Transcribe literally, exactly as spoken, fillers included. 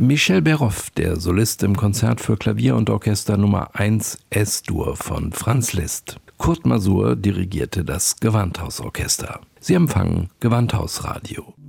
Michel Béroff, der Solist im Konzert für Klavier und Orchester Nummer eins S-Dur von Franz Liszt. Kurt Masur dirigierte das Gewandhausorchester. Sie empfangen Gewandhausradio.